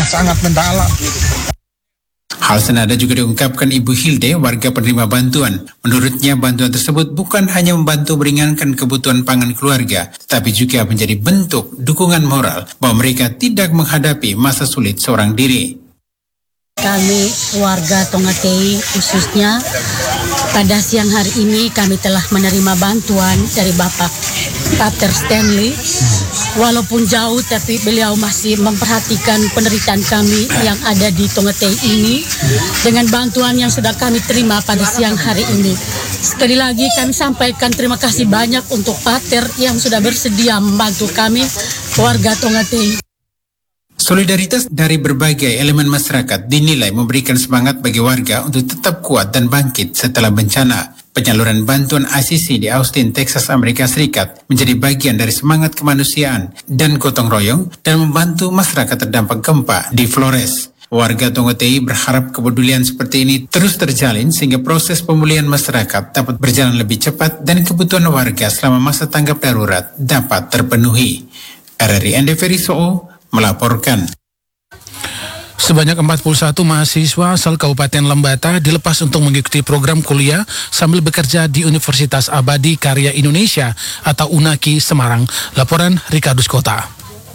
sangat mendalam. Hal senada juga diungkapkan Ibu Hilde, warga penerima bantuan. Menurutnya, bantuan tersebut bukan hanya membantu meringankan kebutuhan pangan keluarga, tetapi juga menjadi bentuk dukungan moral bahwa mereka tidak menghadapi masa sulit seorang diri. Kami warga Tongatei khususnya pada siang hari ini kami telah menerima bantuan dari Bapak Pater Stanley. Walaupun jauh tapi beliau masih memperhatikan penderitaan kami yang ada di Tongatei ini dengan bantuan yang sudah kami terima pada siang hari ini. Sekali lagi kami sampaikan terima kasih banyak untuk Pater yang sudah bersedia membantu kami warga Tongatei. Solidaritas dari berbagai elemen masyarakat dinilai memberikan semangat bagi warga untuk tetap kuat dan bangkit setelah bencana. Penyaluran bantuan ACC di Austin, Texas, Amerika Serikat menjadi bagian dari semangat kemanusiaan dan gotong royong dan membantu masyarakat terdampak gempa di Flores. Warga Tongatei berharap kepedulian seperti ini terus terjalin sehingga proses pemulihan masyarakat dapat berjalan lebih cepat dan kebutuhan warga selama masa tanggap darurat dapat terpenuhi. RRI Endeveri Soo melaporkan. Sebanyak 41 mahasiswa asal Kabupaten Lembata dilepas untuk mengikuti program kuliah sambil bekerja di Universitas Abadi Karya Indonesia atau UNAKI Semarang. Laporan Rikardus Kota.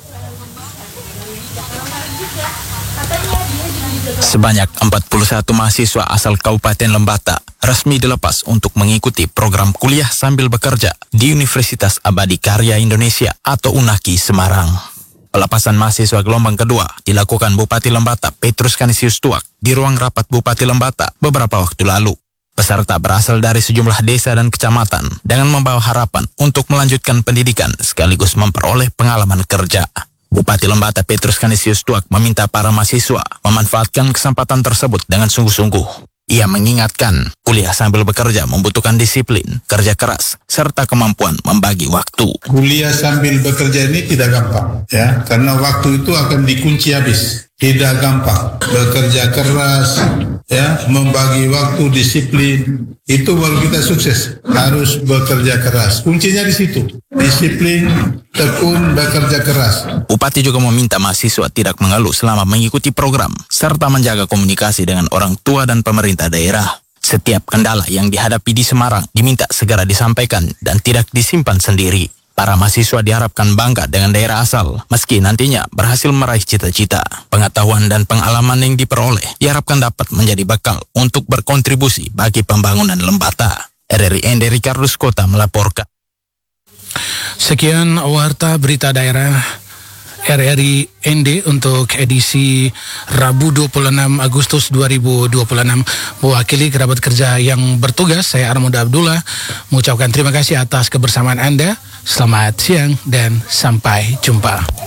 Sebanyak 41 mahasiswa asal Kabupaten Lembata resmi dilepas untuk mengikuti program kuliah sambil bekerja di Universitas Abadi Karya Indonesia atau UNAKI Semarang. Pelepasan mahasiswa gelombang kedua dilakukan Bupati Lembata Petrus Canisius Tuak di ruang rapat Bupati Lembata beberapa waktu lalu. Peserta berasal dari sejumlah desa dan kecamatan dengan membawa harapan untuk melanjutkan pendidikan sekaligus memperoleh pengalaman kerja. Bupati Lembata Petrus Canisius Tuak meminta para mahasiswa memanfaatkan kesempatan tersebut dengan sungguh-sungguh. Ia mengingatkan, kuliah sambil bekerja membutuhkan disiplin, kerja keras, serta kemampuan membagi waktu. Kuliah sambil bekerja ini tidak gampang, ya, karena waktu itu akan dikunci habis. Tidak gampang. Bekerja keras, ya, membagi waktu, disiplin, itu baru kita sukses. Harus bekerja keras. Kuncinya di situ. Disiplin, tekun, bekerja keras. Bupati juga meminta mahasiswa tidak mengeluh selama mengikuti program, serta menjaga komunikasi dengan orang tua dan pemerintah daerah. Setiap kendala yang dihadapi di Semarang diminta segera disampaikan dan tidak disimpan sendiri. Para mahasiswa diharapkan bangga dengan daerah asal, meski nantinya berhasil meraih cita-cita. Pengetahuan dan pengalaman yang diperoleh diharapkan dapat menjadi bekal untuk berkontribusi bagi pembangunan Lembata. RRI Ende Rikardus Kota melaporkan. Sekian warta berita daerah RRI ND untuk edisi Rabu 26 Agustus 2026. Mewakili kerabat kerja yang bertugas, saya Armando Abdullah mengucapkan terima kasih atas kebersamaan Anda. Selamat siang dan sampai jumpa.